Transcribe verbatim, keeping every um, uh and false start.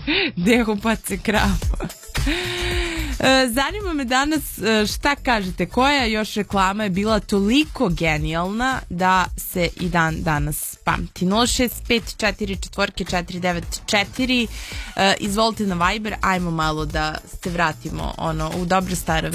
Dehupace kravu. Zanima me danas šta kažete, koja još reklama je bila toliko genijalna da se i dan danas pamti. nula šest pet četiri četiri četiri devet četiri. Izvolite na Viber, ajmo malo da se vratimo ono, u dobre stare